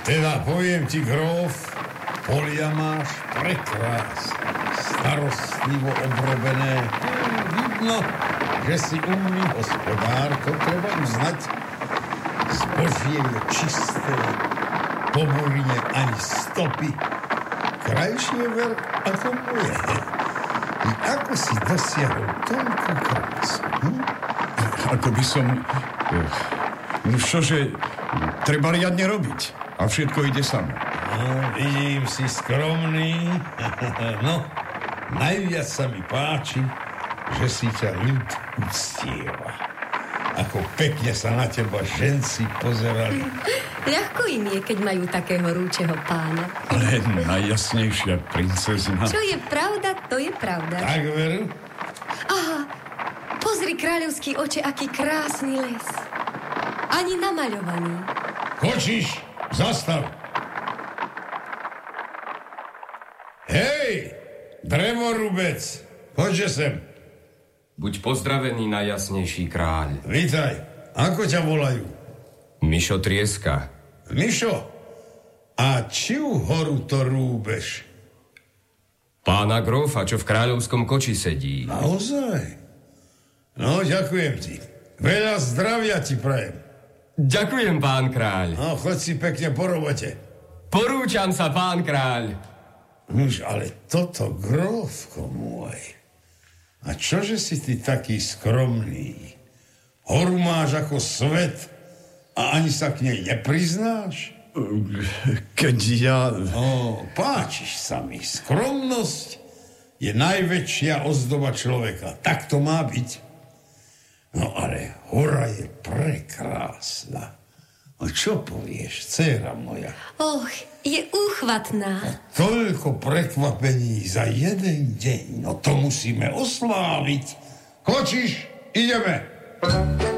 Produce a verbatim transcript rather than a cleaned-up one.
Teda poviem ti, gróf, polia máš prekrásne, starostlivo obrobené. Vidno, že si umný hospodár, to treba uznať. Zbožie je čisté, po burine ani stopy. Krajšie ver ako moje. I ako si dosiahol toľko krásu? Hm? Ako by som... No čože, treba riadne robiť. A všetko ide samo. No, vidím, si skromný. No, najviac sa mi páči, že si ťa ľud uctieva. Ako pekne sa na teba ženci pozerali. Ľahko im je, keď majú takého rúčeho pána. Ale najjasnejšia princezna. Čo je pravda, to je pravda. Tak veru? Aha, pozri, kráľovský oče, aký krásny les. Ani namaľovaný. Kočiš, zastav. Hej, drevorubec, poďže sem. Buď pozdravený, najjasnejší kráľ. Vítaj, ako ťa volajú? Mišo Trieska. Mišo, a čiu horu to rúbeš? Pána grófa, čo v kráľovskom koči sedí. Naozaj? No, ďakujem ti. Veľa zdravia ti prajem. Ďakujem, pán kráľ. No, choď si pekne po robote. Porúčam sa, pán kráľ. Nuž, ale toto, grófko môj. A čože si ty taký skromný? Horu máš ako svet a ani sa k nej nepriznáš? Keď ja... No, páčiš sa mi. Skromnosť je najväčšia ozdoba človeka. Tak to má byť. No ale hora je prekrásna. No čo povieš, dcéra moja? Och, je úchvatná. Toľko prekvapení za jeden deň. No to musíme osláviť. Kočiš, ideme.